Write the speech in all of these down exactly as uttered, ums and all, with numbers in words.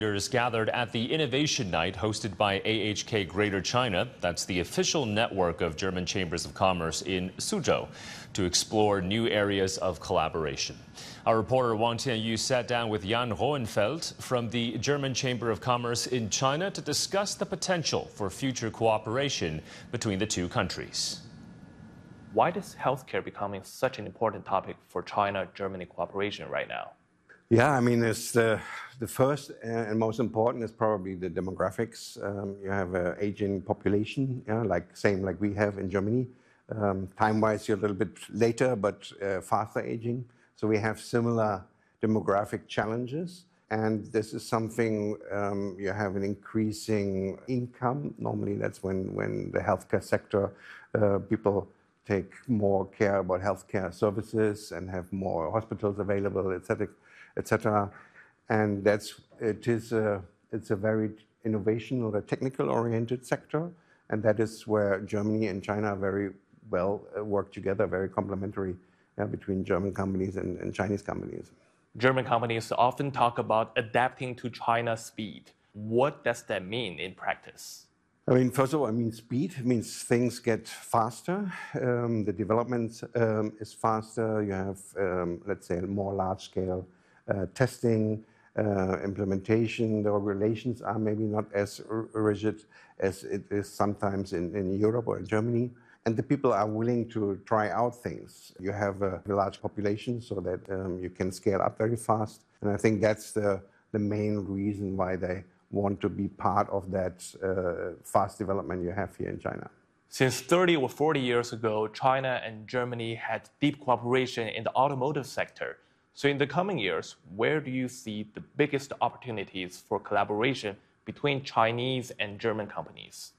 Leaders gathered at the Innovation Night hosted by A H K Greater China, that's the official network of German Chambers of Commerce in Suzhou, to explore new areas of collaboration. Our reporter Wang Tianyu sat down with Jan Hohenfeld from the German Chamber of Commerce in China to discuss the potential for future cooperation between the two countries. Why is healthcare becoming such an important topic for China-Germany cooperation right now? Yeah, I mean, it's the, the first and most important is probably the demographics. Um, you have an aging population, yeah, like same like we have in Germany. Um, time-wise, you're a little bit later, but uh, faster aging. So we have similar demographic challenges. And this is something, um, you have an increasing income. Normally, that's when, when the healthcare sector, uh, people take more care about healthcare services and have more hospitals available, et cetera. et cetera. And that's, it is a, it's a very innovation or a technical-oriented sector, and that is where Germany and China very well work together, very complementary yeah, between German companies and, and Chinese companies. German companies often talk about adapting to China's speed. What does that mean in practice? I mean, first of all, I mean speed. It means things get faster. Um, the development um, is faster. You have, um, let's say, more large-scale Uh, testing, uh, implementation. The regulations are maybe not as rigid as it is sometimes in, in Europe or in Germany. And the people are willing to try out things. You have a, a large population so that um, you can scale up very fast. And I think that's the, the main reason why they want to be part of that uh, fast development you have here in China. Since thirty or forty years ago, China and Germany had deep cooperation in the automotive sector. So in the coming years, where do you see the biggest opportunities for collaboration between Chinese and German companies?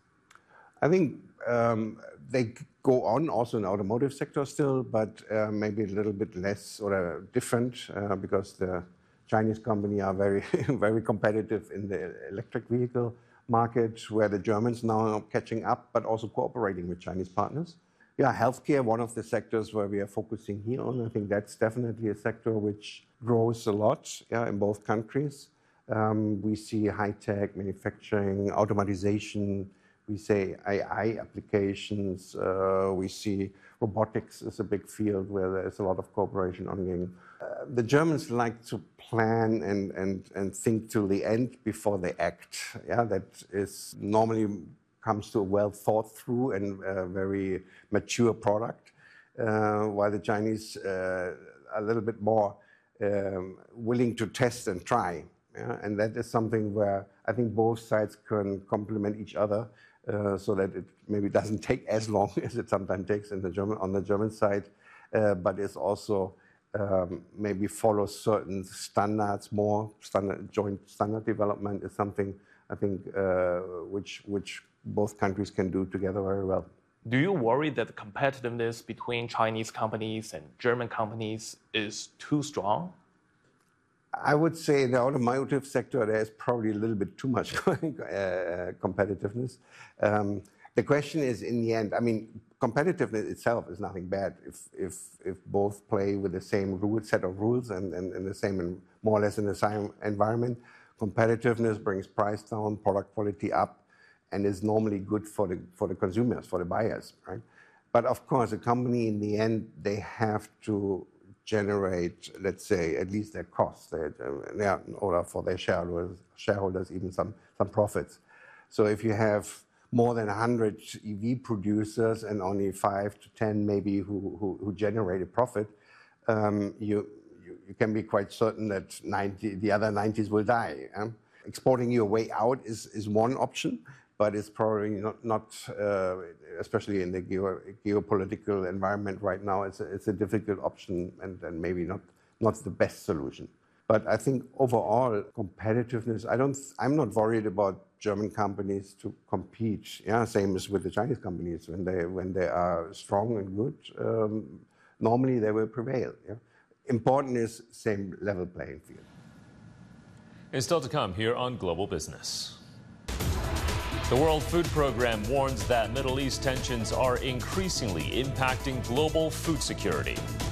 I think um, they go on also in the automotive sector still, but uh, maybe a little bit less or uh, different uh, because the Chinese company are very, very competitive in the electric vehicle market, where the Germans now are catching up, but also cooperating with Chinese partners. Yeah, healthcare, one of the sectors where we are focusing here on. I think that's definitely a sector which grows a lot yeah, in both countries. Um, we see high-tech manufacturing, automatization, we say A I applications, uh, we see robotics is a big field where there's a lot of cooperation ongoing. Uh, the Germans like to plan and, and, and think till the end before they act. Yeah, that is normally comes to a well thought through and uh, very mature product, uh, while the Chinese uh, are a little bit more um, willing to test and try. Yeah? And that is something where I think both sides can complement each other uh, so that it maybe doesn't take as long as it sometimes takes in the German, on the German side, uh, but it's also um, maybe follows certain standards more. Standard, joint standard development is something I think uh, which, which both countries can do together very well. Do you worry that the competitiveness between Chinese companies and German companies is too strong? I would say in the automotive sector, there's probably a little bit too much uh, competitiveness. Um, the question is, in the end, I mean, competitiveness itself is nothing bad if, if, if both play with the same rule, set of rules and, and, and the same, more or less in the same environment. Competitiveness brings price down, product quality up, and is normally good for the, for the consumers, for the buyers, right? But of course, a company in the end, they have to generate, let's say, at least their costs, they, uh, in order for their shareholders, shareholders even some, some profits. So if you have more than one hundred E V producers and only five to ten maybe who, who, who generate a profit, um, you, you, you can be quite certain that ninety, the other nineties will die. Yeah? Exporting your way out is, is one option, but it's probably not, not uh, especially in the geo geopolitical environment right now, it's a, it's a difficult option and, and maybe not, not the best solution. But I think overall competitiveness, I don't, I'm not worried about German companies to compete. Yeah, same as with the Chinese companies. When they, when they are strong and good, um, normally they will prevail. Yeah? Important is same level playing field. It's still to come here on Global Business. The World Food Programme warns that Middle East tensions are increasingly impacting global food security.